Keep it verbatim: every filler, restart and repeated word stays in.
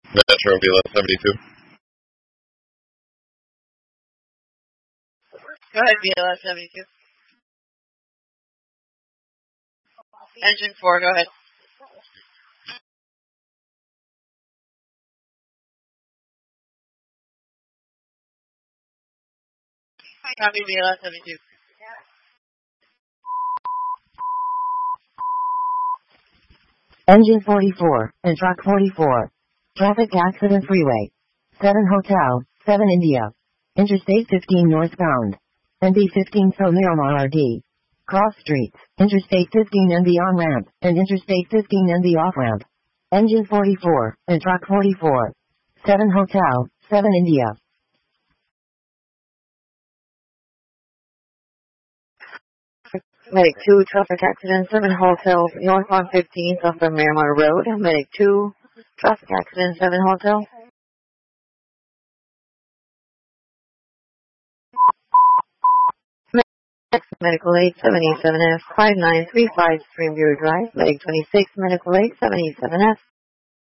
Metro B L S seventy-two. Go ahead, B L S seventy-two. Engine four, go ahead. Copy B L S seventy-two. Engine forty-four, and truck forty-four. Traffic accident freeway. seven Hotel, seven India. Interstate fifteen northbound. N B fifteen so Miramar R D. Cross streets, Interstate fifteen N B on-ramp, and Interstate fifteen N B off-ramp. Engine forty-four, and truck forty-four. seven Hotel, seven India. Medic two, traffic accident, seven Hotel, northbound fifteen, off the Miramar Road. Medic two, traffic accident, seven Hotel. Medical eight, seventy-seven F, five nine three five, Streamview Drive. Medic twenty-six, Medical eight, seventy-seven F.